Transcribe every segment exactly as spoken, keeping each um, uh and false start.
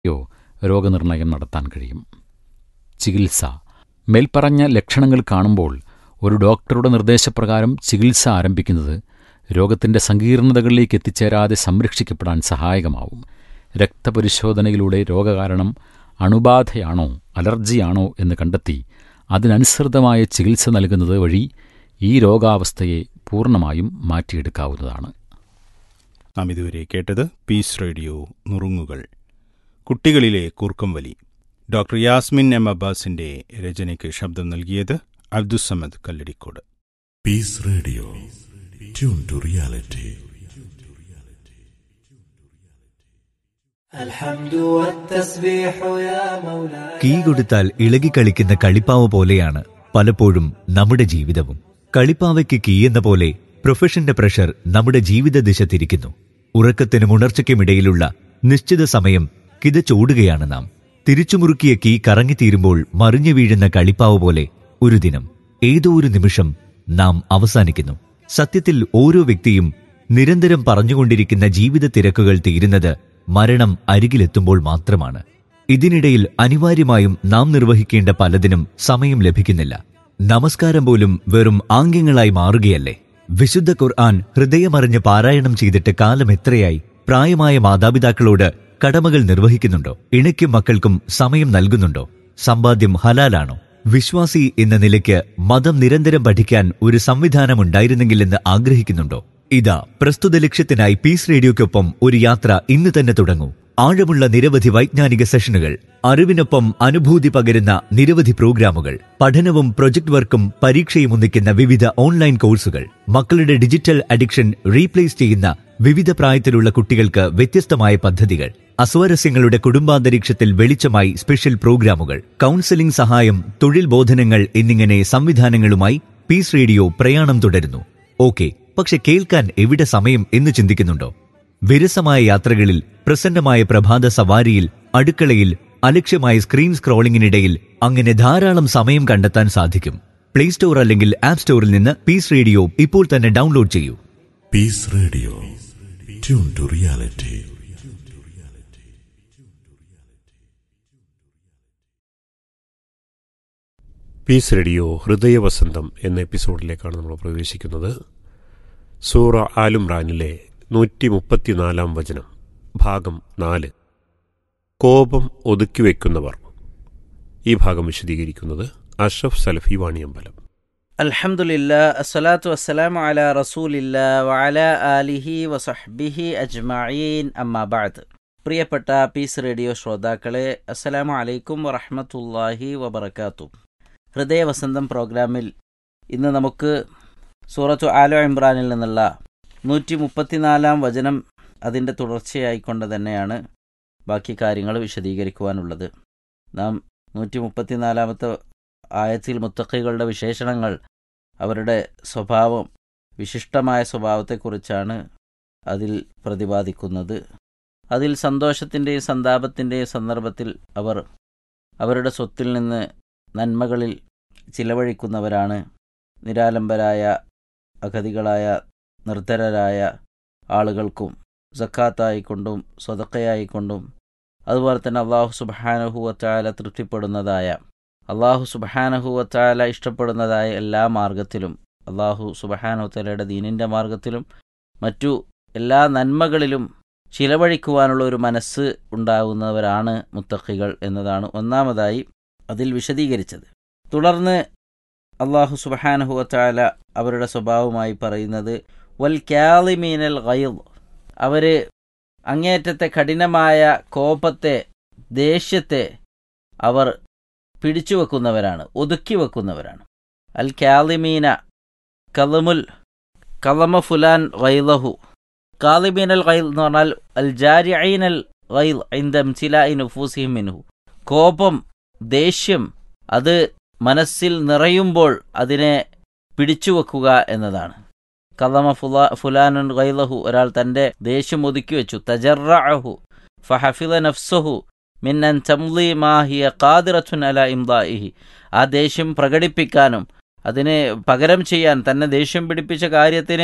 യോ രോഗനിർണയം നടത്താൻ കഴിയും. ചികിത്സ. മേൽപ്പറഞ്ഞ ലക്ഷണങ്ങൾ കാണുമ്പോൾ ഒരു ഡോക്ടറുടെ നിർദ്ദേശപ്രകാരം ചികിത്സ ആരംഭിക്കുന്നത് രോഗത്തിൻ്റെ സങ്കീർണതകളിലേക്ക് എത്തിച്ചേരാതെ സംരക്ഷിക്കപ്പെടാൻ സഹായകമാവും. രക്തപരിശോധനയിലൂടെ രോഗകാരണം അണുബാധയാണോ അലർജിയാണോ എന്ന് കണ്ടെത്തി അതിനനുസൃതമായ ചികിത്സ നൽകുന്നത് വഴി ഈ രോഗാവസ്ഥയെ പൂർണ്ണമായും മാറ്റിയെടുക്കാവുന്നതാണ്. നാം ഇതുവരെ കേട്ടത് പീസ് റേഡിയോ നുറുങ്ങുകൾ. കുട്ടികളിലെ കൂർക്കംവലി. ഡോക്ടർ യാസ്മിൻ എം അബ്ബാസിന്റെ രചനയ്ക്ക് ശബ്ദം നൽകിയത് Abdussamad Kalladikode. Piece radio, tune to reality. Key കൊടുത്താൽ ഇളകിക്കളിക്കുന്ന കളിപ്പാവ പോലെയാണ് പലപ്പോഴും നമ്മുടെ ജീവിതവും. കളിപ്പാവയ്ക്ക് കീ എന്ന പോലെ പ്രൊഫഷന്റെ പ്രഷർ നമ്മുടെ ജീവിത ദിശ തിരിക്കുന്നു. ഉറക്കത്തിനും ഉണർച്ചയ്ക്കുമിടയിലുള്ള നിശ്ചിത സമയം കിതച്ചോടുകയാണ് നാം. തിരിച്ചുമുറുക്കിയ കീ കറങ്ങിത്തീരുമ്പോൾ മറിഞ്ഞു വീഴുന്ന കളിപ്പാവ് പോലെ ഒരു ദിനം, ഏതോ ഒരു നിമിഷം നാം അവസാനിക്കുന്നു. സത്യത്തിൽ ഓരോ വ്യക്തിയും നിരന്തരം പറഞ്ഞുകൊണ്ടിരിക്കുന്ന ജീവിത തിരക്കുകൾ തീരുന്നത് മരണം അരികിലെത്തുമ്പോൾ മാത്രമാണ്. ഇതിനിടയിൽ അനിവാര്യമായും നാം നിർവഹിക്കേണ്ട പലതിനും സമയം ലഭിക്കുന്നില്ല. നമസ്കാരം പോലും വെറും ആംഗ്യങ്ങളായി മാറുകയല്ലേ? വിശുദ്ധ ഖുർആൻ ഹൃദയമറിഞ്ഞ് പാരായണം ചെയ്തിട്ട് കാലം എത്രയായി? പ്രായമായ മാതാപിതാക്കളോട് കടമകൾ നിർവഹിക്കുന്നുണ്ടോ? ഇണയ്ക്കും മക്കൾക്കും സമയം നൽകുന്നുണ്ടോ? സമ്പാദ്യം ഹലാലാണോ? വിശ്വാസി എന്ന നിലയ്ക്ക് മതം നിരന്തരം പഠിക്കാൻ ഒരു സംവിധാനമുണ്ടായിരുന്നെങ്കിലെന്ന് ആഗ്രഹിക്കുന്നുണ്ടോ? ഇതാ, പ്രസ്തുത ലക്ഷ്യത്തിനായി പീസ് റേഡിയോയ്ക്കൊപ്പം ഒരു യാത്ര ഇന്ന് തന്നെ തുടങ്ങൂ. ആഴമുള്ള നിരവധി വൈജ്ഞാനിക സെഷനുകൾ, അറിവിനൊപ്പം അനുഭൂതി പകരുന്ന നിരവധി പ്രോഗ്രാമുകൾ, പഠനവും പ്രൊജക്ട് വർക്കും പരീക്ഷയും ഒന്നിക്കുന്ന വിവിധ ഓൺലൈൻ കോഴ്സുകൾ, മക്കളുടെ ഡിജിറ്റൽ അഡിക്ഷൻ റീപ്ലേസ് ചെയ്യുന്ന വിവിധ പ്രായത്തിലുള്ള കുട്ടികൾക്ക് വ്യത്യസ്തമായ പദ്ധതികൾ, അസ്വാരസ്യങ്ങളുടെ കുടുംബാന്തരീക്ഷത്തിൽ വെളിച്ചമായി സ്പെഷ്യൽ പ്രോഗ്രാമുകൾ, കൗൺസിലിംഗ് സഹായം, തൊഴിൽ ബോധനങ്ങൾ എന്നിങ്ങനെ സംവിധാനങ്ങളുമായി പീസ് റേഡിയോ പ്രയാണം തുടരുന്നു. ഓക്കെ, പക്ഷെ കേൾക്കാൻ എവിടെ സമയം എന്ന് ചിന്തിക്കുന്നുണ്ടോ? വിരസമായ യാത്രകളിൽ, പ്രസന്നമായ പ്രഭാത സവാരിയിൽ, അടുക്കളയിൽ, അലക്ഷ്യമായ സ്ക്രീൻ സ്ക്രോളിംഗിനിടയിൽ അങ്ങനെ ധാരാളം സമയം കണ്ടെത്താൻ സാധിക്കും. പ്ലേ സ്റ്റോർ അല്ലെങ്കിൽ ആപ്പ് സ്റ്റോറിൽ നിന്ന് പീസ് റേഡിയോ ഇപ്പോൾ തന്നെ ഡൗൺലോഡ് ചെയ്യൂ. Piece radio, tune to reality. Piece radio ഹൃദയവസന്തം എന്ന എപ്പിസോഡിലേക്കാണ് നമ്മൾ പ്രവേശിക്കുന്നത്. സൂറ ആലുംറാനിലെ നൂറ്റി മുപ്പത്തിനാലാം വചനം, ഭാഗം നാല്. കോപം ഒതുക്കിവെക്കുന്നവർ. ഈ ഭാഗം വിശദീകരിക്കുന്നത് അഷ്റഫ് സലഫി വാണിയമ്പലം. അൽഹംദുലില്ലാ, അസ്സലാത്തു വസ്സലാമു അലാ റസൂലില്ലാ വഅലാ ആലിഹി വസഹ്ബിഹി അജ്മഈൻ, അമ്മാ ബഅദ്. പ്രിയപ്പെട്ട പീസ് റേഡിയോ ശ്രോതാക്കളെ, അസ്സലാമു അലൈക്കും വറഹ്മത്തുള്ളാഹി വബറകാതുഹു. ഹൃദയവസന്തം പ്രോഗ്രാമിൽ ഇന്ന് നമുക്ക് സൂറത്തു ആലു ഇമ്രാനിൽ നിന്നുള്ള നൂറ്റി മുപ്പത്തിനാലാം വചനം, അതിൻ്റെ തുടർച്ചയായിക്കൊണ്ട് തന്നെയാണ് ബാക്കി കാര്യങ്ങൾ വിശദീകരിക്കുവാനുള്ളത്. നാം നൂറ്റി മുപ്പത്തിനാലാമത്തെ ആയത്തിൽ മുത്തഖികളുടെ വിശേഷണങ്ങൾ, അവരുടെ സ്വഭാവം, വിശിഷ്ടമായ സ്വഭാവത്തെക്കുറിച്ചാണ് അതിൽ പ്രതിപാദിക്കുന്നത്. അതിൽ സന്തോഷത്തിൻ്റെയും സന്താപത്തിൻ്റെയും സന്ദർഭത്തിൽ അവർ അവരുടെ സ്വത്തിൽ നിന്ന് നന്മകളിൽ ചിലവഴിക്കുന്നവരാണ്. നിരാലംബരായ, അഗതികളായ, നിർധരരായ ആളുകൾക്കും സക്കാത്തായിക്കൊണ്ടും സ്വതക്കയായിക്കൊണ്ടും അതുപോലെ തന്നെ അള്ളാഹു സുബ്ഹാനഹു വതആല തൃപ്തിപ്പെടുന്നതായ, അള്ളാഹു സുബ്ഹാനഹു വതആല ഇഷ്ടപ്പെടുന്നതായ എല്ലാ മാർഗത്തിലും, അള്ളാഹു സുബ്ഹാനഹു വതആലയുടെ ദീനിൻ്റെ മാർഗത്തിലും മറ്റു എല്ലാ നന്മകളിലും ചിലവഴിക്കുവാനുള്ള ഒരു മനസ്സ് ഉണ്ടാകുന്നവരാണ് മുത്തഖികൾ എന്നതാണ് ഒന്നാമതായി അതിൽ വിശദീകരിച്ചത്. തുടർന്ന് അള്ളാഹു സുബ്ഹാനഹു വതആല അവരുടെ സ്വഭാവമായി പറയുന്നത് വൽ കാളിമീനൽ ഗൈദ്, അവർ അങ്ങേയറ്റത്തെ കഠിനമായ കോപത്തെ, ദേഷ്യത്തെ അവർ പിടിച്ചു വെക്കുന്നവരാണ്, ഒതുക്കി വെക്കുന്നവരാണ്. അൽ കാളിമീന കലമുൽ കലമ ഫുലാൻ ഗൈദഹു. കാളിമീനൽ ഗൈദ് എന്ന് പറഞ്ഞാൽ അൽ ജാരിഈനൽ ഗൈദ് ഇൻദ ഇംതിലാഇ നുഫൂസിഹിം മിൻഹു. കോപം, ദേഷ്യം അത് മനസ്സിൽ നിറയുമ്പോൾ അതിനെ പിടിച്ചു വെക്കുക എന്നതാണ്. കലമ ഫുലാ ഫുലാനുൻ ഗൈലഹു, ഒരാൾ തൻ്റെ ദേഷ്യം ഒതുക്കി വെച്ചു. തജറഅഹു ഫഹഫിള നഫ്സഹു മിൻ അൻ തംളി മാ ഹിയ ഖാദിറത്തുൻ അലാ ഇംദാഇഹി. ആ ദേഷ്യം പ്രകടിപ്പിക്കാനും അതിനെ പകരം ചെയ്യാൻ, തന്നെ ദേഷ്യം പിടിപ്പിച്ച കാര്യത്തിനെ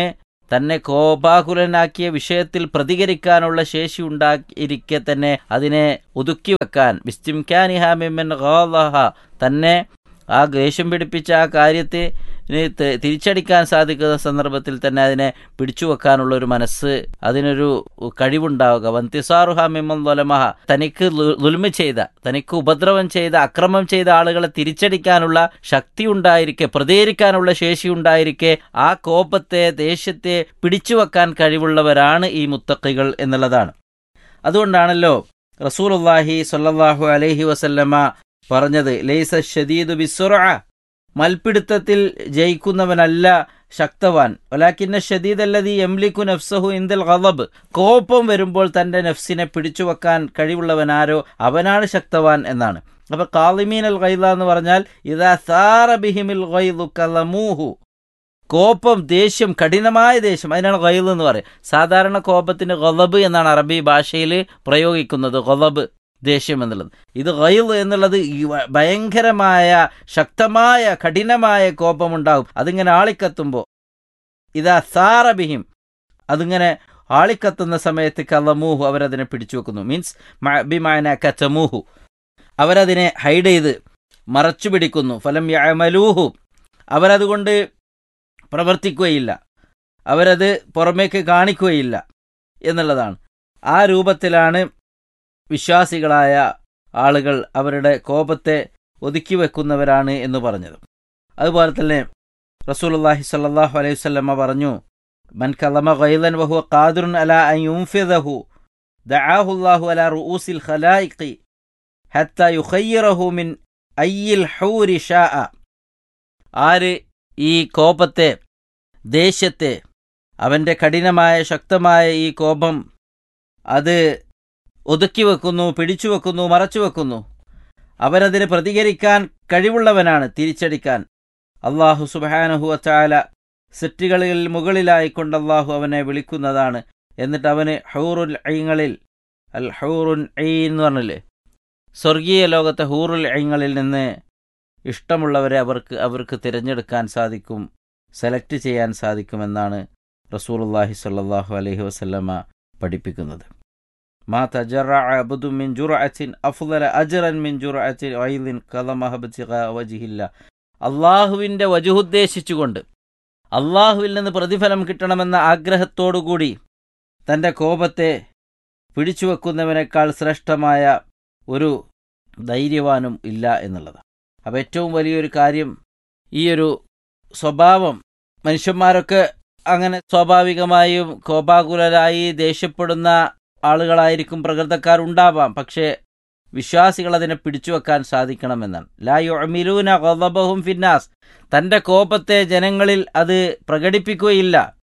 തന്നെ കോപാകുലനാക്കിയ വിഷയത്തിൽ പ്രതികരിക്കാനുള്ള ശേഷി ഉണ്ടായിരിക്കെ തന്നെ അതിനെ ഒതുക്കി വെക്കാൻ ബിസ്തിംകാനിഹാ മിമ്മൻ ഗാളഹ, തന്നെ ആ ദേഷ്യം പിടിപ്പിച്ച ആ കാര്യത്തെ തിരിച്ചടിക്കാൻ സാധിക്കുന്ന സന്ദർഭത്തിൽ തന്നെ അതിനെ പിടിച്ചു വെക്കാനുള്ള ഒരു മനസ്സ്, അതിനൊരു കഴിവുണ്ടാവുക. വന്തിസാറുഹ മിമ്മൻ ദലമഹ, തനിക്ക് ദുൽമ ചെയ്ത, തനിക്ക് ഉപദ്രവം ചെയ്ത, അക്രമം ചെയ്ത ആളുകളെ തിരിച്ചടിക്കാനുള്ള ശക്തി ഉണ്ടായിരിക്കെ, പ്രതികരിക്കാനുള്ള ശേഷി ഉണ്ടായിരിക്കെ ആ കോപത്തെ, ദേഷ്യത്തെ പിടിച്ചു വെക്കാൻ കഴിവുള്ളവരാണ് ഈ മുത്തഖികൾ എന്നുള്ളതാണ്. അതുകൊണ്ടാണല്ലോ റസൂലുള്ളാഹി സ്വല്ലല്ലാഹു അലൈഹി വസല്ലമ പറഞ്ഞത്, ലൈസ ശദീദു ബിസ്സുർഅ, മൽപിടുത്തത്തിൽ ജയിക്കുന്നവനല്ല ശക്തവാൻ, വലാകിന്ന ഷദീദ് അല്ലദീ യംലികു നഫ്സഹു ഇൻദൽ ഗളബ്, കോപം വരുമ്പോൾ തന്റെ നഫ്സിനെ പിടിച്ചു വെക്കാൻ കഴിവുള്ളവനാരോ അവനാണ് ശക്തവാൻ എന്നാണ്. അപ്പൊ ഖാളിമീൻ അൽ ഗൈള എന്ന് പറഞ്ഞാൽ ഇദാ സാറ ബിഹിമിൽ ഗൈളു കലമൂഹു, കോപം, ദേഷ്യം, കഠിനമായ ദേഷ്യം, അതിനാണ് ഗൈൾ എന്ന് പറയുക. സാധാരണ കോപത്തിന് ഗളബ് എന്നാണ് അറബി ഭാഷയിൽ പ്രയോഗിക്കുന്നത്, ഗളബ് ദേഷ്യം എന്നുള്ളത്. ഇത് ഗൈൾ എന്നുള്ളത് ഭയങ്കരമായ ശക്തമായ കഠിനമായ കോപമുണ്ടാകും. അതിങ്ങനെ ആളിക്കത്തുമ്പോൾ ഇതാ സാറബിഹിം, അതിങ്ങനെ ആളിക്കത്തുന്ന സമയത്ത് കലമൂഹു, അവരതിനെ പിടിച്ചു വെക്കുന്നു. മീൻസ് ബിമാന കതമൂഹു, അവരതിനെ ഹൈഡ് ചെയ്ത് മറച്ചു പിടിക്കുന്നു. ഫലം യഅമലൂഹു, അവരതുകൊണ്ട് പ്രവർത്തിക്കുകയില്ല, അവരത് പുറമേക്ക് കാണിക്കുകയില്ല എന്നുള്ളതാണ്. ആ രൂപത്തിലാണ് വിശ്വാസികളായ ആളുകൾ അവരുടെ കോപത്തെ ഒതുക്കി വെക്കുന്നവരാണ് എന്ന് പറഞ്ഞത്. അതുപോലെ തന്നെ റസൂലുള്ളാഹി സ്വല്ലല്ലാഹു അലൈഹി വസല്ലമ പറഞ്ഞു, മൻ കലമ ഗൈളൻ വഹുവ ഖാദിറുൻ അലാ അൻ യുൻഫിദഹു ദഅാഹു അല്ലാഹു അലാ റൂസിൽ ഖലായിഖി ഹത്താ യുഖയ്യിറഹു മിൻ അയ്യിൽ ഹൂരി ഷാഅ. ആര് ഈ കോപത്തെ, ദേഷ്യത്തെ, അവൻ്റെ കഠിനമായ ശക്തമായ ഈ കോപം അത് ഒതുക്കി വെക്കുന്നു, പിടിച്ചു വെക്കുന്നു, മറച്ചു വെക്കുന്നു, അവനതിന് പ്രതികരിക്കാൻ കഴിവുള്ളവനാണ്, തിരിച്ചടിക്കാൻ. അള്ളാഹു സുബ്ഹാനഹു വതആല സൃഷ്ടികളിൽ മുകളിലായിക്കൊണ്ട് അള്ളാഹു അവനെ വിളിക്കുന്നതാണ്. എന്നിട്ട് അവന് ഹൂറുൽ ഐങ്ങളിൽ, അൽ ഹൂറുൻ ഐൻ എന്ന് പറഞ്ഞില്ലേ, സ്വർഗീയ ലോകത്തെ ഹൂറുൽ ഐങ്ങളിൽ നിന്ന് ഇഷ്ടമുള്ളവരെ അവർക്ക് അവർക്ക് തിരഞ്ഞെടുക്കാൻ സാധിക്കും, സെലക്ട് ചെയ്യാൻ സാധിക്കുമെന്നാണ് റസൂലുള്ളാഹി സ്വല്ലല്ലാഹു അലൈഹി വസല്ലമ പഠിപ്പിക്കുന്നത്. മാ തജറഅ അബ്ദു മിൻ ജുർഅത്തിൻ അഫ്ളല അജ്റൻ മിൻ ജുർഅത്തി ഐലിൻ കലമഹ ബിതിഗാ വജ്ഹില്ല. അള്ളാഹുവിൻ്റെ വജുഹുദ്ദേശിച്ചുകൊണ്ട്, അള്ളാഹുവിൽ നിന്ന് പ്രതിഫലം കിട്ടണമെന്ന ആഗ്രഹത്തോടുകൂടി തൻ്റെ കോപത്തെ പിടിച്ചു വെക്കുന്നവനേക്കാൾ ശ്രേഷ്ഠമായ ഒരു ധൈര്യവാനും ഇല്ല എന്നുള്ളതാണ്. അപ്പോൾ ഏറ്റവും വലിയൊരു കാര്യം, ഈ ഒരു സ്വഭാവം, മനുഷ്യന്മാരൊക്കെ അങ്ങനെ സ്വാഭാവികമായും കോപാകുലരായി ദേഷ്യപ്പെടുന്ന ആളുകളായിരിക്കും, പ്രകൃതക്കാരുണ്ടാവാം. പക്ഷേ വിശ്വാസികൾ അതിനെ പിടിച്ചു വെക്കാൻ സാധിക്കണമെന്നാണ്. ലാ യുഅ്മിലൂന ഗളബഹും ഫിന്നാസ്, തൻ്റെ കോപത്തെ ജനങ്ങളിൽ അത് പ്രകടിപ്പിക്കുകയില്ല.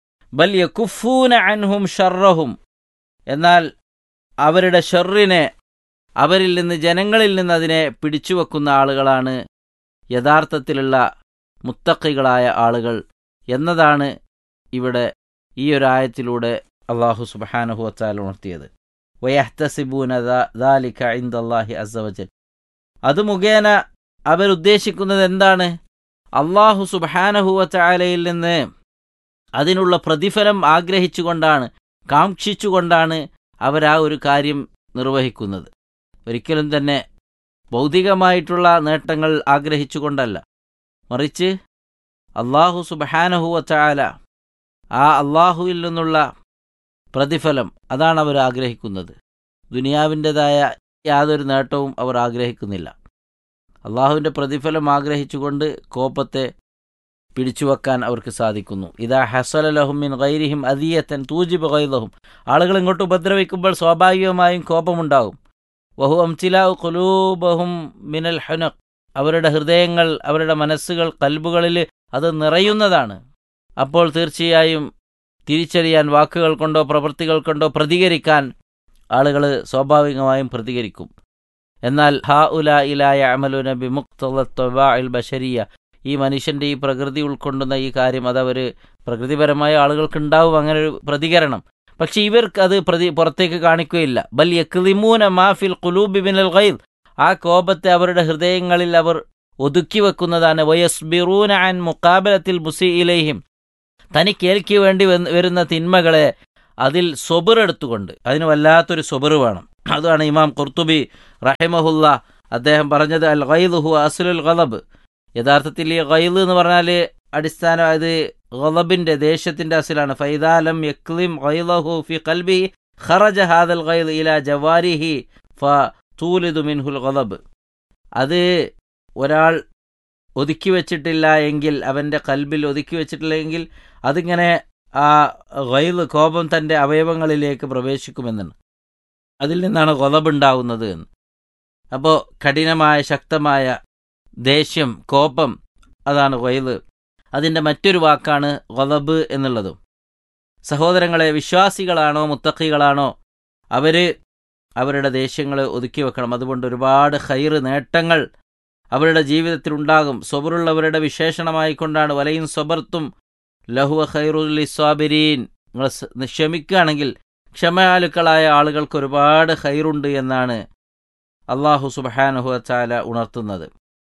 ബൽ യകുഫൂന അൻഹും ഷർറഹും, എന്നാൽ അവരുടെ ഷർറിനെ, അവരിൽ നിന്ന്, ജനങ്ങളിൽ നിന്ന് അതിനെ പിടിച്ചു വെക്കുന്ന ആളുകളാണ് യഥാർത്ഥത്തിലുള്ള മുത്തഖികളായ ആളുകൾ എന്നതാണ് ഇവിടെ ഈ ഒരു ആയത്തിലൂടെ അല്ലാഹു സുബ്ഹാനഹു വതആല ഉണർത്തിയത്. വയഹ്തസിബൂന ദാലിക ഇൻദല്ലാഹി അസ്സ വജൽ, അത് മുഖേന അവരുദ്ദേശിക്കുന്നത് എന്താണ്? അല്ലാഹു സുബ്ഹാനഹു വതആലയിൽ നിന്ന് അതിനുള്ള പ്രതിഫലം ആഗ്രഹിച്ചുകൊണ്ടാണ്, കാക്ഷിച്ചുകൊണ്ടാണ് അവരാ ഒരു കാര്യം നിർവഹിക്കുന്നത്. ഒരിക്കലും തന്നെ ഭൗതികമായിട്ടുള്ള നേട്ടങ്ങൾ ആഗ്രഹിച്ചുകൊണ്ടല്ല, മറിച്ച് അല്ലാഹു സുബ്ഹാനഹു വതആല, ആ അല്ലാഹുവിൽ നിന്നുള്ള പ്രതിഫലം, അതാണ് അവർ ആഗ്രഹിക്കുന്നത്. ദുനിയാവിൻ്റെതായ യാതൊരു നേട്ടവും അവർ ആഗ്രഹിക്കുന്നില്ല. അള്ളാഹുവിൻ്റെ പ്രതിഫലം ആഗ്രഹിച്ചുകൊണ്ട് കോപത്തെ പിടിച്ചുവെക്കാൻ അവർക്ക് സാധിക്കുന്നു. ഇദാ ഹസല ലഹും മിൻ ഗൈരിഹിം അദിയത്തൻ തൂജിബു ഗൈദഹും, ആളുകൾ ഇങ്ങോട്ട് ഉപദ്രവിക്കുമ്പോൾ സ്വാഭാവികമായും കോപമുണ്ടാകും. വഹു അംതിലാഉ ഖുലൂബഹും മിനൽ ഹുനഖ്, അവരുടെ ഹൃദയങ്ങൾ, അവരുടെ മനസ്സുകൾ, കൽബുകളിൽ അത് നിറയുന്നതാണ്. അപ്പോൾ തീർച്ചയായും തിരിച്ചറിയാൻ വാക്കുകൾ കൊണ്ടോ പ്രവൃത്തികൾ കൊണ്ടോ പ്രതികരിക്കാൻ ആളുകൾ സ്വാഭാവികമായും പ്രതികരിക്കും. എന്നാൽ ഹാ ഉല ഇലായ അമലുന ബിമുഖ്തദൽ ബശരിയ, ഈ മനുഷ്യൻ്റെ ഈ പ്രകൃതി ഉൾക്കൊണ്ടുന്ന ഈ കാര്യം, അതവർ പ്രകൃതിപരമായ ആളുകൾക്കുണ്ടാവും അങ്ങനെ ഒരു പ്രതികരണം. പക്ഷെ ഇവർക്ക് അത് പ്രതി പുറത്തേക്ക് കാണിക്കുകയില്ല. ബൽ യക്ലിമൂന മാഫിൽ ഖുലൂബി മിനൽ ഗൈദ്, ആ കോപത്തെ അവരുടെ ഹൃദയങ്ങളിൽ അവർ ഒതുക്കി വെക്കുന്നതാണ്. വയസ്ബിറൂന അൻ മുഖാബലത്തിൽ മുസീ ഇലൈഹിം, തനിക്കേൽക്ക് വേണ്ടി വരുന്ന തിന്മകളെ അതിൽ സൊബറെടുത്തുകൊണ്ട്, അതിന് വല്ലാത്തൊരു സൊബറ് വേണം. അതാണ് ഇമാം ഖുർത്തുബി റഹിമഹുല്ല അദ്ദേഹം പറഞ്ഞത്, അൽ ഗൈദ് ഹുവ അസ്ലുൽ ഗളബ്. യഥാർത്ഥത്തിൽ ഈ ഗൈദ് എന്ന് പറഞ്ഞാൽ അടിസ്ഥാനം അത് ഗളബിന്റെ ദേഷ്യത്തിന്റെ അസിലാണ്. ഫൈദാ ലം യക്ലിം ഗൈദഹു ഫി ഖൽബി ഖറജ ഹാദൽ ഗൈദ് ഇലാ ജവാരിഹി ഫതൂലിദു മിൻഹുൽ ഗളബ്. അത് ഒരാൾ ഒതുക്കി വെച്ചിട്ടില്ല എങ്കിൽ, അവൻ്റെ കൽബിൽ ഒതുക്കി വെച്ചിട്ടില്ലെങ്കിൽ അതിങ്ങനെ ആ ഗൈദ് കോപം തൻ്റെ അവയവങ്ങളിലേക്ക് പ്രവേശിക്കുമെന്നാണ്. അതിൽ നിന്നാണ് ഗളബ് ഉണ്ടാവുന്നത് എന്ന്. അപ്പോൾ കഠിനമായ ശക്തമായ ദേഷ്യം, കോപം, അതാണ് ഗൈദ്. അതിൻ്റെ മറ്റൊരു വാക്കാണ് ഗളബ് എന്നുള്ളതും. സഹോദരങ്ങളെ, വിശ്വാസികളാണോ മുത്തഖികളാണോ അവർ അവരുടെ ദേഷ്യങ്ങൾ ഒതുക്കി വെക്കണം. അതുകൊണ്ട് ഒരുപാട് ഖൈറ് നേട്ടങ്ങൾ അവരുടെ ജീവിതത്തിൽ ഉണ്ടാകും. സൊബറുള്ളവരുടെ വിശേഷണമായിക്കൊണ്ടാണ് വലയിൻ സൊബർത്തും ലഹുവ ഖൈറുൽ ലിസ്സാബിരീൻ. നിങ്ങൾ ക്ഷമിക്കുകയാണെങ്കിൽ ക്ഷമയാലുക്കളായ ആളുകൾക്ക് ഒരുപാട് ഖൈറുണ്ട് എന്നാണ് അല്ലാഹു സുബ്ഹാനഹു വ തആല ഉണർത്തുന്നത്.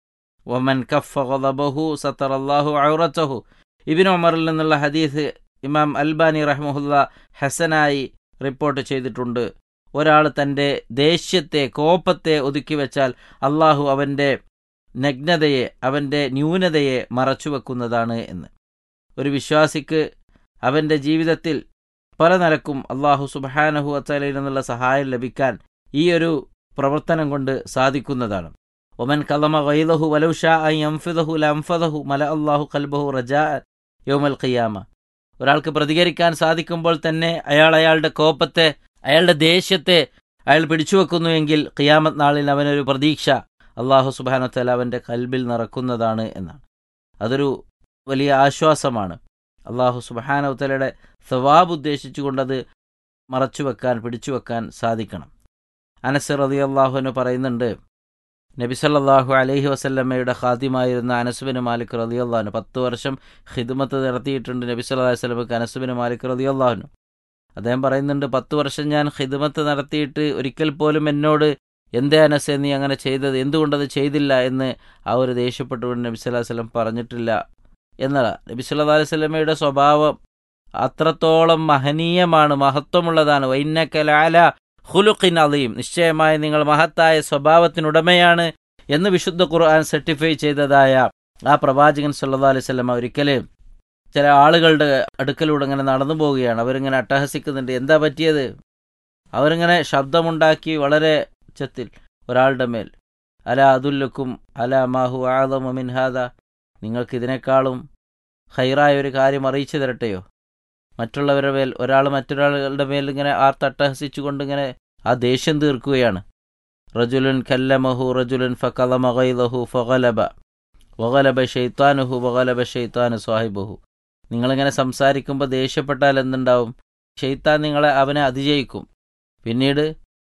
വമൻ കഫ ഗളബഹു സതറല്ലാഹു ഔറതഹു. ഇബ്നു ഉമറിൽ നിന്നുള്ള ഹദീസ് ഇമാം അൽബാനി റഹ്മഹുല്ല ഹസനായി റിപ്പോർട്ട് ചെയ്തിട്ടുണ്ട്. ഒരാൾ തൻ്റെ ദേഷ്യത്തെ, കോപത്തെ ഒതുക്കി വെച്ചാൽ അള്ളാഹു അവൻ്റെ നഗ്നതയെ, അവൻ്റെ ന്യൂനതയെ മറച്ചുവെക്കുന്നതാണ് എന്ന്. ഒരു വിശ്വാസിക്ക് അവൻ്റെ ജീവിതത്തിൽ പല നിലക്കും അള്ളാഹു സുബ്ഹാനഹു വ തആലയിൽ നിന്നുള്ള സഹായം ലഭിക്കാൻ ഈ ഒരു പ്രവർത്തനം കൊണ്ട് സാധിക്കുന്നതാണ്. ഒമൻ കലമ ഗൈദഹു വലൗ ശാഅ അൻ യൻഫിദഹു ലൻഫദഹു മല അല്ലാഹു ഖൽബഹു റജാഅ യൗമൽ ഖിയാമ. ഒരാൾക്ക് പ്രതികരിക്കാൻ സാധിക്കുമ്പോൾ തന്നെ അയാൾ അയാളുടെ കോപത്തെ, അയാളുടെ ദേഷ്യത്തെ അയാൾ പിടിച്ചുവെക്കുന്നുവെങ്കിൽ ഖിയാമത്ത് നാളിൽ അവനൊരു പ്രതീക്ഷ അല്ലാഹു സുബ്ഹാനഹു വ തആല അവൻ്റെ കൽബിൽ നിറക്കുന്നതാണ് എന്നാണ്. അതൊരു വലിയ ആശ്വാസമാണ്. അല്ലാഹു സുബ്ഹാനഹു വ തആലയുടെ സവാബ് ഉദ്ദേശിച്ചുകൊണ്ടത് മറച്ചുവെക്കാൻ, പിടിച്ചുവെക്കാൻ സാധിക്കണം. അനസ് റളിയല്ലാഹു അൻഹു പറയുന്നുണ്ട്, നബി സല്ലല്ലാഹു അലൈഹി വസല്ലമയുടെ ഖാദിമായിരുന്ന അനസ് ബിൻ മാലിക് റളിയല്ലാഹു അൻഹു പത്ത് വർഷം ഖിദ്മത്ത് നടത്തിയിട്ടുണ്ട് നബി സല്ലല്ലാഹു അലൈഹി വസല്ലമക്ക് അനസ് ബിൻ മാലിക് റളിയല്ലാഹു അൻഹു. അദ്ദേഹം പറയുന്നുണ്ട്, പത്ത് വർഷം ഞാൻ ഖിദ്മത്ത് നടത്തിയിട്ട് ഒരിക്കൽ പോലും എന്നോട് എന്തേ അനസ് നീ അങ്ങനെ ചെയ്തത്, എന്തുകൊണ്ടത് ചെയ്തില്ല എന്ന് ആ ഒരു ദേഷ്യപ്പെട്ടുകൊണ്ട് നബി സല്ലല്ലാഹു അലൈഹി വസല്ലം പറഞ്ഞിട്ടില്ല എന്നല്ല. നബി സല്ലല്ലാഹു അലൈഹി വസല്ലമയുടെ സ്വഭാവം അത്രത്തോളം മഹനീയമാണ്, മഹത്വമുള്ളതാണ്. വഇന്നക ലഅലാ ഖുലുഖിൻ അളീം. നിശ്ചയമായി നിങ്ങൾ മഹത്തായ സ്വഭാവത്തിനുടമയാണ് എന്ന് വിശുദ്ധ ഖുർആൻ സർട്ടിഫൈ ചെയ്തതായ ആ പ്രവാചകൻ സല്ലല്ലാഹു അലൈഹി വസല്ലം ഒരിക്കൽ ചില ആളുകളുടെ അടുക്കലൂടെ ഇങ്ങനെ നടന്നു പോവുകയാണ്. അവരിങ്ങനെ അട്ടഹസിക്കുന്നുണ്ട്. എന്താ പറ്റിയത്? അവരിങ്ങനെ ശബ്ദമുണ്ടാക്കി വളരെ ഉച്ചത്തിൽ ഒരാളുടെ മേൽ, അല അദുല്ലുക്കും അല മാഹു അഅ്ളമു മിൻ ഹാദാ, നിങ്ങൾക്ക് ഇതിനേക്കാളും ഖൈറായ ഒരു കാര്യം അറിയിച്ചു തരട്ടെയോ? മറ്റുള്ളവരുടെ മേൽ, ഒരാൾ മറ്റൊരാളുടെ മേൽ ഇങ്ങനെ ആർത്തട്ടഹസിച്ചുകൊണ്ട് ഇങ്ങനെ ആ ദേഷ്യം തീർക്കുകയാണ്. റജുലുൻ കല്ലമഹു റജുലുൻ ഫകലമ ഗൈദഹു ഫഗലബ വഗലബ ശൈത്താനുഹു വഗലബ ശൈത്താനു സാഹിബഹു. നിങ്ങളിങ്ങനെ സംസാരിക്കുമ്പോൾ ദേഷ്യപ്പെട്ടാൽ എന്തുണ്ടാവും? ശൈത്താൻ നിങ്ങളെ അവനെ അതിജയിക്കും. പിന്നീട്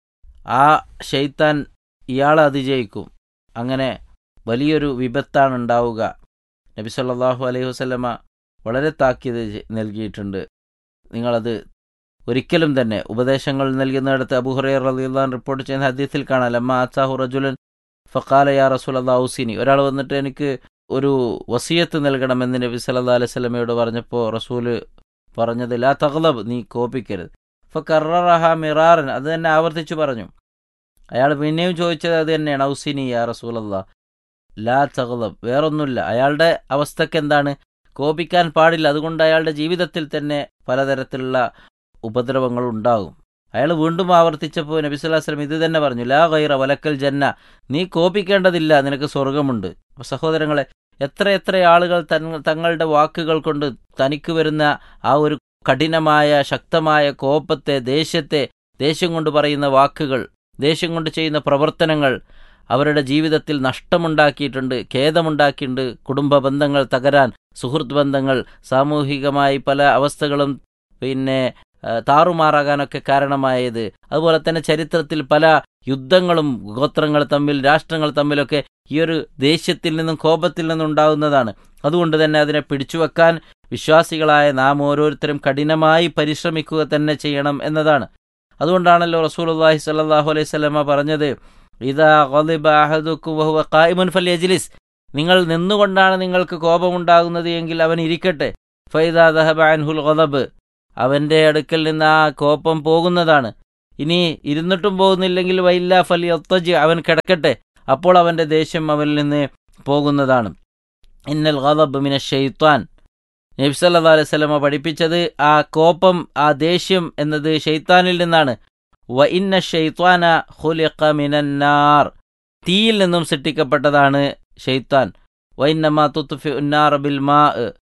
ആ ശൈത്താൻ ഇയാളെ അതിജയിക്കും. അങ്ങനെ വലിയൊരു വിപത്താണ് ഉണ്ടാവുക. നബി സല്ലല്ലാഹു അലൈഹി വസല്ലമ വളരെ താക്കീത് നൽകിയിട്ടുണ്ട്. നിങ്ങളത് ഒരിക്കലും തന്നെ ഉപദേശങ്ങൾ നൽകുന്നിടത്ത് അബൂ ഹുറൈറ റളിയല്ലാഹു അൻഹു റിപ്പോർട്ട് ചെയ്യുന്ന ഹദീസിൽ കാണാം, ലമ്മാ അതാഹു റജുലൻ ഫഖാല യാ റസൂലല്ലാഹി ഔസിനി. ഒരാൾ വന്നിട്ട് എനിക്ക് ഒരു വസിയത്ത് നൽകണമെന്ന് നബി സല്ലല്ലാഹു അലൈഹി വസല്ലമയോട് പറഞ്ഞപ്പോൾ റസൂല് പറഞ്ഞത് ലാ തഗ്ലബ്, നീ കോപിക്കരുത്. ഫകററഹ മിറാറൻ, അത് തന്നെ ആവർത്തിച്ചു പറഞ്ഞു. അയാൾ പിന്നെയും ചോദിച്ചത് അത് തന്നെയാണ്, ഔസിനി യാ റസൂലല്ലാഹ് ലാ തഗ്ലബ്, വേറൊന്നുമില്ല. അയാളുടെ അവസ്ഥക്ക് എന്താണ്? കോപിക്കാൻ പാടില്ല. അതുകൊണ്ട് അയാളുടെ ജീവിതത്തിൽ തന്നെ പലതരത്തിലുള്ള ഉപദ്രവങ്ങൾ ഉണ്ടാകും. അയാൾ വീണ്ടും ആവർത്തിച്ചപ്പോൾ നബി സല്ലല്ലാഹു അലൈഹി വസല്ലം ഇത് തന്നെ പറഞ്ഞു, ലാ ഗൈറ വലക്കൽ ജന്ന, നീ കോപിക്കേണ്ടതില്ല, നിനക്ക് സ്വർഗമുണ്ട്. സഹോദരങ്ങളെ, എത്ര എത്ര ആളുകൾ തങ്ങളുടെ വാക്കുകൾ കൊണ്ട് തനിക്ക് വരുന്ന ആ ഒരു കഠിനമായ ശക്തമായ കോപത്തെ, ദേഷ്യത്തെ, ദേഷ്യം കൊണ്ട് പറയുന്ന വാക്കുകൾ, ദേഷ്യം കൊണ്ട് ചെയ്യുന്ന പ്രവർത്തനങ്ങൾ അവരുടെ ജീവിതത്തിൽ നഷ്ടമുണ്ടാക്കിയിട്ടുണ്ട്, ഖേദമുണ്ടാക്കിയിട്ടുണ്ട്. കുടുംബ ബന്ധങ്ങൾ തകരാൻ, സുഹൃത്ത് ബന്ധങ്ങൾ, സാമൂഹികമായി പല അവസ്ഥകളും പിന്നെ താറുമാറാകാനൊക്കെ കാരണമായത്. അതുപോലെ തന്നെ ചരിത്രത്തിൽ പല യുദ്ധങ്ങളും ഗോത്രങ്ങൾ തമ്മിൽ, രാഷ്ട്രങ്ങൾ തമ്മിലൊക്കെ ഈ ഒരു ദേഷ്യത്തിൽ നിന്നും കോപത്തിൽ നിന്നും ഉണ്ടാകുന്നതാണ്. അതുകൊണ്ട് തന്നെ അതിനെ പിടിച്ചുവെക്കാൻ വിശ്വാസികളായ നാം ഓരോരുത്തരും കഠിനമായി പരിശ്രമിക്കുക തന്നെ ചെയ്യണം എന്നതാണ്. അതുകൊണ്ടാണല്ലോ റസൂലുള്ളാഹി സ്വല്ലല്ലാഹു അലൈഹി വസല്ലമ പറഞ്ഞത്, ഇദാ ഗളിബ അഹദുക്കും വഹുവ ഖായിമുൻ ഫൽയജ്ലിസ്, നിങ്ങൾ നിന്നുകൊണ്ടാണ് നിങ്ങൾക്ക് കോപമുണ്ടാകുന്നത് എങ്കിൽ അവൻ ഇരിക്കട്ടെ. ഫൈദാ ദഹബ അൻഹുൽ ഗളബ്, അവൻ്റെ അടുക്കൽ നിന്ന് ആ കോപം പോകുന്നതാണ്. ഇനി ഇരുന്നിട്ടും പോകുന്നില്ലെങ്കിൽ വൈല്ല ഫലിയത്തജ്, അവൻ കിടക്കട്ടെ, അപ്പോൾ അവൻ്റെ ദേഷ്യം അവനിൽ നിന്ന് പോകുന്നതാണ്. ഇന്നൽ ഗളബ് മിന ഷെയ്ത്താൻ, നബി സല്ലല്ലാഹു അലൈഹി വസല്ലമ പഠിപ്പിച്ചത് ആ കോപം, ആ ദേഷ്യം എന്നത് ഷെയ്ത്താനിൽ നിന്നാണ്. വ ഇന്ന ഷെയ്ത്താന ഖുലിഖ മിനന്നാർ, തീയിൽ നിന്നും സൃഷ്ടിക്കപ്പെട്ടതാണ് ഷെയ്ത്താൻ. വ ഇന്നമാ തുത്ഫിഉ അന്നാർ ബിൽ മാ,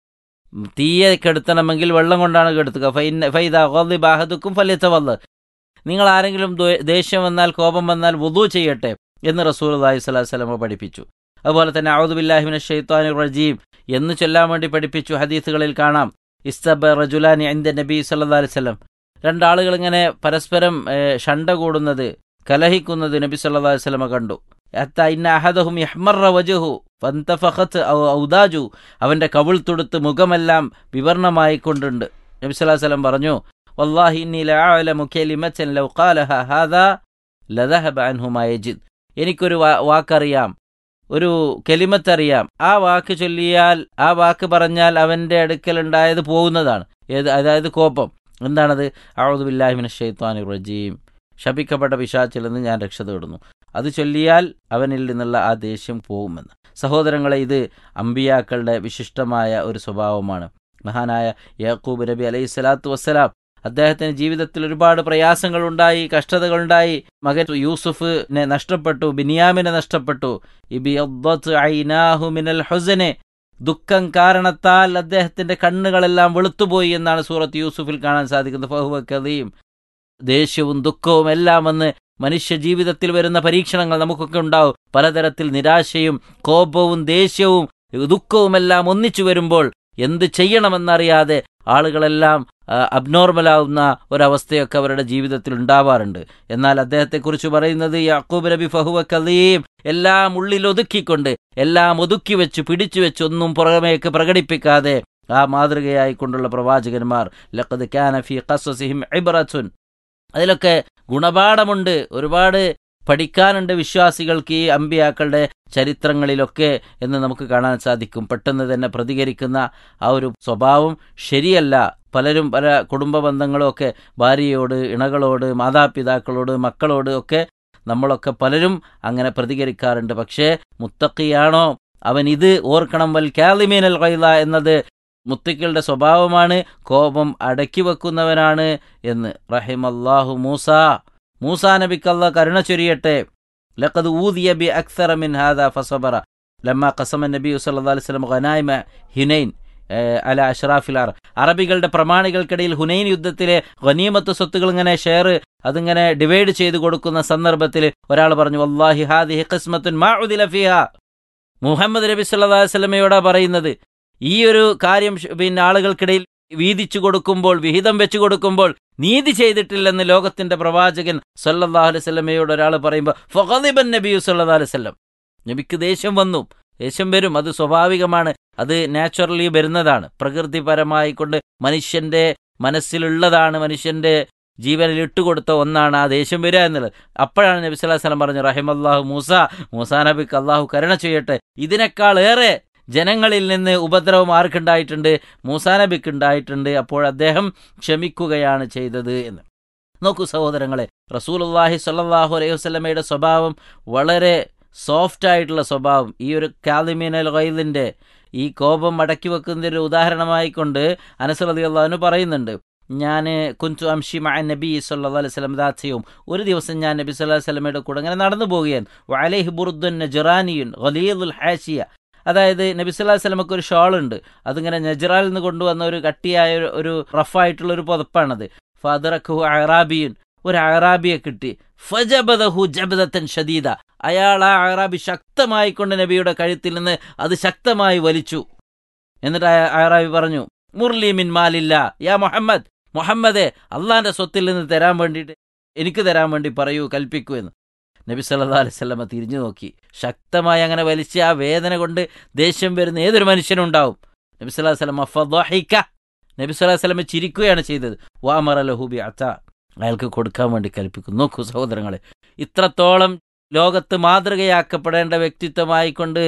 തീയെ കെടുത്തണമെങ്കിൽ വെള്ളം കൊണ്ടാണ് കെടുത്തുക. ഫൈന ഫൈദാ ഗളിബ അഹദുക്കും ഫലിയതവല്ല, നിങ്ങൾ ആരെങ്കിലും ദേഷ്യം വന്നാൽ, കോപം വന്നാൽ വുദൂ ചെയ്യട്ടെ എന്ന് റസൂലുള്ളാഹി സ്വല്ലല്ലാഹു അലൈഹി വസല്ലം പഠിപ്പിച്ചു. അതുപോലെ തന്നെ അഊദു ബില്ലാഹി മിനശ് ശൈത്വാനിർ റജീം എന്ന് ചൊല്ലാൻ വേണ്ടി പഠിപ്പിച്ചു. ഹദീസുകളിൽ കാണാം, ഇസ്തബ റജുലാനി ഇൻദ നബി സല്ലല്ലാഹു അലൈഹി വസല്ലം, രണ്ടാളുകൾ ഇങ്ങനെ പരസ്പരം ഷണ്ട കൂടുന്നത്, കലഹിക്കുന്നത് നബി സല്ലല്ലാഹു അലൈഹി വസല്ലം കണ്ടു. ഹത്താ ഇന്ന അഹദഹും യഹ്മറ വജ്ഹു ഫന്തഫഖത് ഔദാജു, അവന്റെ കവിൾ തുടുത്ത് മുഖമെല്ലാം വിവർണമായി കൊണ്ടുണ്ട്. നബി സല്ലല്ലാഹു അലൈഹി വസല്ലം പറഞ്ഞു, വല്ലാഹി ഇന്നി ലഅഅലമു കലിമതൻ ലൗ ഖാലഹ ഹാദാ ലദഹബ അൻഹു മാ യജിദ്, എനിക്കൊരു വാക്കറിയാം, ഒരു കലിമത്തറിയാം, ആ വാക്ക് ചൊല്ലിയാൽ, ആ വാക്ക് പറഞ്ഞാൽ അവൻ്റെ അടുക്കലുണ്ടായത് പോകുന്നതാണ്. ഏത്? അതായത് കോപം. എന്താണത്? അഊദു ബില്ലാഹി മിനശ് ശൈത്വാനിർ റജീം, ശപിക്കപ്പെട്ട പിശാചിൽ നിന്ന് ഞാൻ രക്ഷ തേടുന്നു. അത് ചൊല്ലിയാൽ അവനിൽ നിന്നുള്ള ആ ദേഷ്യം പോകുമെന്ന്. സഹോദരങ്ങളെ, ഇത് അമ്പിയാക്കളുടെ വിശിഷ്ടമായ ഒരു സ്വഭാവമാണ്. മഹാനായ യാക്കൂബ് നബി അലൈഹി സ്വലാത്തു വസ്സലാം, അദ്ദേഹത്തിന് ജീവിതത്തിൽ ഒരുപാട് പ്രയാസങ്ങളുണ്ടായി, കഷ്ടതകളുണ്ടായി. മകൻ യൂസുഫിനെ നഷ്ടപ്പെട്ടു, ബിനിയാമിനെ നഷ്ടപ്പെട്ടു. ഇബിയദ്ദത് ഐനാഹു മിനൽ ഹുസ്നി, ദുഃഖം കാരണത്താൽ അദ്ദേഹത്തിന്റെ കണ്ണുകളെല്ലാം വെളുത്തുപോയി എന്നാണ് സൂറത്ത് യൂസുഫിൽ കാണാൻ സാധിക്കുന്നത്. ഫഹുവ കദീം, ദേഷ്യവും ദുഃഖവും എല്ലാം വന്ന് മനുഷ്യ ജീവിതത്തിൽ വരുന്ന പരീക്ഷണങ്ങൾ നമുക്കൊക്കെ ഉണ്ടാവും. പലതരത്തിൽ നിരാശയും കോപവും ദേഷ്യവും ദുഃഖവും എല്ലാം ഒന്നിച്ചു വരുമ്പോൾ എന്ത് ചെയ്യണമെന്നറിയാതെ ആളുകളെല്ലാം അബ്നോർമലാവുന്ന ഒരവസ്ഥയൊക്കെ അവരുടെ ജീവിതത്തിൽ ഉണ്ടാവാറുണ്ട്. എന്നാൽ അദ്ദേഹത്തെക്കുറിച്ച് പറയുന്നത് യാക്കൂബ് നബി ഫഹുവ കദീം, എല്ലാം ഉള്ളിൽ ഒതുക്കിക്കൊണ്ട്, എല്ലാം ഒതുക്കി വെച്ച് പിടിച്ചു വെച്ച് ഒന്നും പുറമേക്ക് പ്രകടിപ്പിക്കാതെ ആ മാതൃകയായിക്കൊണ്ടുള്ള പ്രവാചകന്മാർ. ലഖദ് കാന ഫീ ഖസസിഹിം ഇബ്റത്തുൻ, അതിലൊക്കെ ഗുണപാഠമുണ്ട്, ഒരുപാട് പഠിക്കാനുണ്ട് വിശ്വാസികൾക്ക് ഈ അമ്പിയാക്കളുടെ ചരിത്രങ്ങളിലൊക്കെ എന്ന് നമുക്ക് കാണാൻ സാധിക്കും. പെട്ടെന്ന് തന്നെ പ്രതികരിക്കുന്ന ആ ഒരു സ്വഭാവം ശരിയല്ല. പലരും പല കുടുംബ ബന്ധങ്ങളും ഒക്കെ, ഭാര്യയോട്, ഇണകളോട്, മാതാപിതാക്കളോട്, മക്കളോട് ഒക്കെ നമ്മളൊക്കെ പലരും അങ്ങനെ പ്രതികരിക്കാറുണ്ട്. പക്ഷേ മുത്തഖിയാണോ അവൻ ഇത് ഓർക്കണം, വൽ കാളിമീനൽ ഗൈള എന്നത് മുത്തഖികളുടെ സ്വഭാവമാണ്, കോപം അടക്കി വെക്കുന്നവനാണ് എന്ന്. റഹിമല്ലാഹു മൂസ, മൂസാ നബിക്ക് അല്ലാഹ് കരുണ ചൊരിയട്ടെ. ലഖദ് ഊദിയ ബി അക്സറ മിൻ ഹാദാ ഫസബറ ലമ്മ ഖസമ നബി സല്ലല്ലാഹു അലൈഹി വസല്ലം ഗനായിമ ഹുനൈൻ അല അഷ്റാഫിൽ അറബ്, അറബികളുടെ പ്രമാണികൾക്കിടയിൽ ഹുനൈൻ യുദ്ധത്തിലെ ഗനീമത്ത് സ്വത്തുകൾ ഇങ്ങനെ ഷെയർ, അതിങ്ങനെ ഡിവൈഡ് ചെയ്ത് കൊടുക്കുന്ന സന്ദർഭത്തിൽ ഒരാൾ പറഞ്ഞു, വല്ലാഹി ഹാദിഹി ഖിസ്മത്തുൻ മാ ഉദില ഫീഹാ, മുഹമ്മദ് നബി സല്ലല്ലാഹു അലൈഹി വസല്ലമയോടാ പറയുന്നത്. ഈ ഒരു കാര്യം പിന്നെ ആളുകൾക്കിടയിൽ വീതിച്ചു കൊടുക്കുമ്പോൾ, വിഹിതം വെച്ചു കൊടുക്കുമ്പോൾ നീതി ചെയ്തിട്ടില്ലെന്ന് ലോകത്തിന്റെ പ്രവാചകൻ സല്ലല്ലാഹു അലൈഹി വസല്ലമയോട് ഒരാൾ പറയുമ്പോൾ ഫഗളിബൻ നബി സല്ലല്ലാഹു അലൈഹി വസല്ലം, നബിക്ക് ദേഷ്യം വന്നു. ദേഷ്യം വരും, അത് സ്വാഭാവികമാണ്, അത് നാച്ചുറലി വരുന്നതാണ്, പ്രകൃതിപരമായി കൊണ്ട് മനുഷ്യന്റെ മനസ്സിലുള്ളതാണ്, മനുഷ്യന്റെ ജീവനിൽ ഇട്ടുകൊടുത്ത ഒന്നാണ് ആ ദേഷ്യം വരിക എന്നുള്ളത്. അപ്പോഴാണ് നബി സല്ലല്ലാഹു അലൈഹി വസല്ലം പറഞ്ഞു, റഹിമല്ലാഹു മൂസ, മൂസാ നബിക്ക് അള്ളാഹു കരുണ ചെയ്യട്ടെ, ഇതിനേക്കാൾ ഏറെ ജനങ്ങളിൽ നിന്ന് ഉപദ്രവം ആർക്കുണ്ടായിട്ടുണ്ട്? മൂസാ നബിക്ക് ഉണ്ടായിട്ടുണ്ട്. അപ്പോൾ അദ്ദേഹം ക്ഷമിക്കുകയാണ് ചെയ്തത് എന്ന്. നോക്കൂ സഹോദരങ്ങളെ, റസൂലുള്ളാഹി സ്വല്ലല്ലാഹു അലൈഹി വസല്ലമയുടെ സ്വഭാവം വളരെ സോഫ്റ്റ് ആയിട്ടുള്ള സ്വഭാവം. ഈ ഒരു കാളിമീനൽ ഗൈദിന്റെ, ഈ കോപം അടക്കി വെക്കുന്നതിന്റെ ഒരു ഉദാഹരണമായിക്കൊണ്ട് അനസ് റളിയല്ലാഹു അൻഹു പറയുന്നുണ്ട്, ഞാൻ കുൻതു അംശി മഅ നബി സല്ലല്ലാഹു അലൈഹി വസല്ലം ദാതയും, ഒരു ദിവസം ഞാൻ നബി സല്ലല്ലാഹു അലൈഹി വസല്ലമയുടെ കൂടെ അങ്ങനെ നടന്നു പോവുകയാണ്. വഅലൈഹി ബുർദുൻ നജ്റാനിയുൻ ഗലീദുൽ ഹാശിയ, അതായത് നബി സല്ലല്ലാഹു അലൈഹി വസല്ലമക്ക് ഒരു ഷോൾ ഉണ്ട്, അതിങ്ങനെ നജ്റാനിൽ നിന്ന് കൊണ്ടുവന്ന ഒരു കട്ടിയായ ഒരു റഫായിട്ടുള്ള ഒരു പുതപ്പാണത്. ഫഅദറകഹു അഅറാബിയുൻ, ഒരു അഅറാബിയെ കിട്ടി. ഫജബദഹു ജബദതൻ ഷദീദ, അയാൾ ആ അഅറാബി ശക്തമായി കൊണ്ട് നബിയുടെ കഴുത്തിൽ നിന്ന് അത് ശക്തമായി വലിച്ചു. എന്നിട്ട് അഅറാബി പറഞ്ഞു, മുർലി മിൻ മാലില്ല യാ മുഹമ്മദ്, മുഹമ്മദേ അള്ളാന്റെ സ്വത്തിൽ നിന്ന് തരാൻ വേണ്ടിയിട്ട് എനിക്ക് തരാൻ വേണ്ടി പറയൂ, കൽപ്പിക്കൂ എന്ന്. നബി സല്ലല്ലാഹു അലൈഹി വസല്ലമ തിരിഞ്ഞു നോക്കി. ശക്തമായി അങ്ങനെ വലിച്ച ആ വേദന കൊണ്ട് ദേഷ്യം വരുന്ന ഏതൊരു മനുഷ്യനുണ്ടാവും. നബി സല്ലല്ലാഹു അലൈഹി വസല്ലമ ഫദഹിക, നബി സല്ലല്ലാഹു അലൈഹി വസല്ലമ ചിരിക്കുകയാണ് ചെയ്തത്. വഅമറ ലഹു ബിഅത, അയാൾക്ക് കൊടുക്കാൻ വേണ്ടി കൽപ്പിക്കുന്നു. നോക്കൂ സഹോദരങ്ങളെ, ഇത്രത്തോളം ലോകത്ത് മാതൃകയാക്കപ്പെടേണ്ട വ്യക്തിത്വമായിക്കൊണ്ട്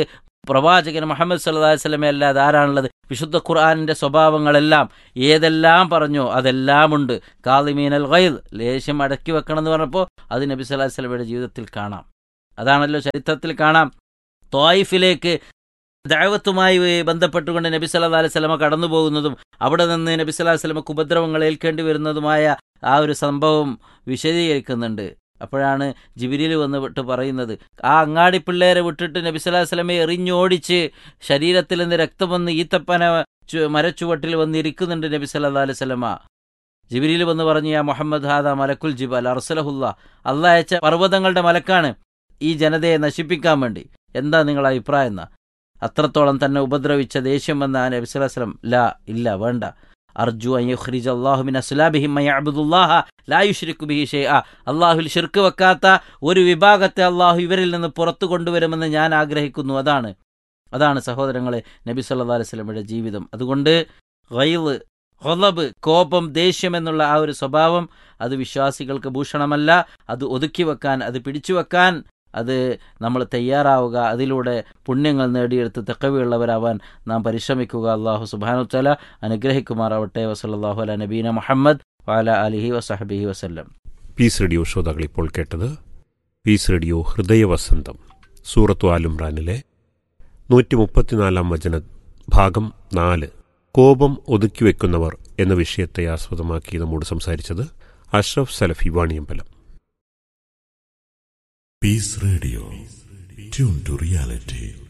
പ്രവാചകൻ മുഹമ്മദ് സല്ലല്ലാഹു അലൈഹി വസല്ലമയെ അല്ലാതെ ആരാണുള്ളത്? വിശുദ്ധ ഖുർആനിൻ്റെ സ്വഭാവങ്ങളെല്ലാം ഏതെല്ലാം പറഞ്ഞോ അതെല്ലാം ഉണ്ട്. കാളിമീനൽ ഗൈദ്, ലേശം അടക്കി വെക്കണം എന്ന് പറഞ്ഞപ്പോൾ അത് നബി സല്ലല്ലാഹു അലൈഹി വസല്ലമയുടെ ജീവിതത്തിൽ കാണാം. അതാണല്ലോ ചരിത്രത്തിൽ കാണാം. ത്വായിഫിലേക്ക് ദഅവത്തുമായി ബന്ധപ്പെട്ടുകൊണ്ട് നബി സല്ലല്ലാഹു അലൈഹി വസല്ലമ കടന്നു പോകുന്നതും അവിടെ നിന്ന് നബി സല്ലല്ലാഹു അലൈഹി വസല്ലമക്ക് ഉപദ്രവങ്ങൾ ഏൽക്കേണ്ടി വരുന്നതുമായ ആ ഒരു സംഭവം വിശദീകരിക്കുന്നുണ്ട്. അപ്പോഴാണ് ജിബ്രീൽ വന്നിട്ട് പറയുന്നത്, ആ അങ്ങാടി പിള്ളേരെ വിട്ടിട്ട് നബി സല്ലല്ലാഹു അലൈഹി വസല്ലമയെ എറിഞ്ഞോടിച്ച് ശരീരത്തിൽ നിന്ന് രക്തം വന്ന് ഈത്തപ്പന മരച്ചുവട്ടിൽ വന്നിരിക്കുന്നുണ്ട് നബി സല്ലല്ലാഹു അലൈഹി വസല്ലമ. ജിബ്രീൽ വന്ന് പറഞ്ഞു, യാ മുഹമ്മദ് ഹാദാ മലക്കുൽ ജിബൽ അർസലഹുല്ലാ, അല്ലാഹ് അയച്ച പർവ്വതങ്ങളുടെ മലക്കാണ് ഈ ജനതയെ നശിപ്പിക്കാൻ വേണ്ടി. എന്താ നിങ്ങളുടെ അഭിപ്രായം എന്നാ? അത്രത്തോളം തന്നെ ഉപദ്രവിച്ച ദേഷ്യം വന്ന നബി സല്ലല്ലാഹു അലൈഹി വസല്ലം, ലാ ഇല്ല വേണ്ട, അർജു അൻ യുഖ്രിജ അല്ലാഹു മിൻ അസ്ലാബിഹിം മൻ യഅബ്ദുല്ലാഹ ലാ യുശ്രികു ബിഹി ഷൈഅ, അല്ലാഹുവിൽ ശിർക്ക് വെക്കാത്ത ഒരു വിഭാഗത്തെ അല്ലാഹു ഇവരിൽ നിന്ന് പുറത്തു കൊണ്ടുവരുമെന്ന് ഞാൻ ആഗ്രഹിക്കുന്നു. അതാണ് അതാണ് സഹോദരങ്ങളെ നബി സല്ലല്ലാഹു അലൈഹി വസല്ലമയുടെ ജീവിതം. അതുകൊണ്ട് ഗൈള്, ഗളബ്, കോപം, ദേഷ്യം എന്നുള്ള ആ ഒരു സ്വഭാവം അത് വിശ്വാസികൾക്ക് ഭൂഷണമല്ല. അത് ഒതുക്കി വെക്കാൻ, അത് പിടിച്ചു വെക്കാൻ അത് നമ്മൾ തയ്യാറാവുക. അതിലൂടെ പുണ്യങ്ങൾ നേടിയെടുത്ത് തഖ്വയുള്ളവരാവാൻ നാം പരിശ്രമിക്കുക. അല്ലാഹു സുബ്ഹാനഹു വതആല അനുഗ്രഹിക്കുമാറാവട്ടെ. വസല്ലല്ലാഹു അലാ നബീന മുഹമ്മദ് വഅലാ ആലിഹി വസഹ്ബിഹി വസല്ലം. പീസ് റേഡിയോ ശ്രോതാക്കൾ ഇപ്പോൾ കേട്ടത് പീസ് റേഡിയോ ഹൃദയവസന്തം, സൂറത്തു ആലുംറാനിലെ നൂറ്റി മുപ്പത്തിനാലാം വചന ഭാഗം നാല്, കോപം ഒതുക്കിവെക്കുന്നവർ എന്ന വിഷയത്തെ ആസ്പദമാക്കി നമ്മോട് സംസാരിച്ചത് അഷ്റഫ് സലഫി Vaniyambalam. Peace Radio. Tune to reality.